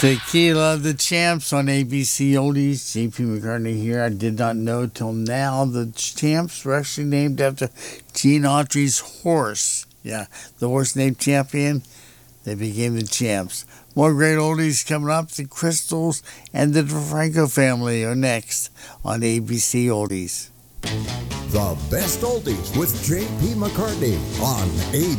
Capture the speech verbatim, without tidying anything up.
Tequila, the Champs on A B C Oldies. J P McCartney here. I did not know till now the Champs were actually named after Gene Autry's horse. Yeah, the horse named Champion. They became the Champs. More great oldies coming up. The Crystals and the DeFranco family are next on A B C Oldies. The best oldies with J P McCartney on A